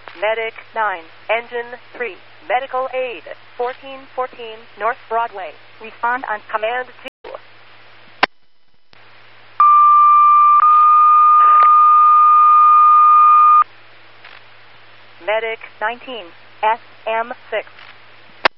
Medic 9, Engine 3, Medical Aid, 1414 North Broadway. Respond on Command 2. Medic 19, SM6.